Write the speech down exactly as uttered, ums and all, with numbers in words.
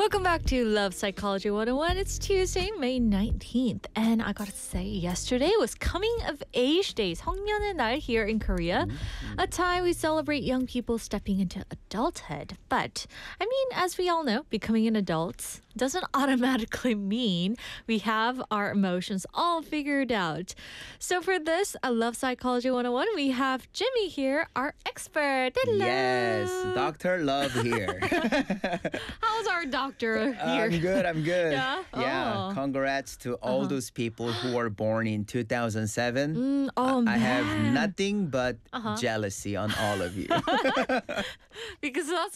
Welcome back to Love Psychology one oh one. It's Tuesday, May nineteenth. And I gotta say, yesterday was Coming of Age Day, 성년의 날 here in Korea. Mm-hmm. A time we celebrate young people stepping into adulthood. But, I mean, as we all know, becoming an adult doesn't automatically mean we have our emotions all figured out. So for this, I Love Psychology one oh one, we have Jimmy here, our expert. Hello. Yes, Doctor Love here. How's our doctor here? I'm good, I'm good. Yeah? Yeah, Oh. congrats to all Uh-huh. those people who were born in two thousand seven. Mm, oh, I man. have nothing but Uh-huh. jealousy on all of you. Because that's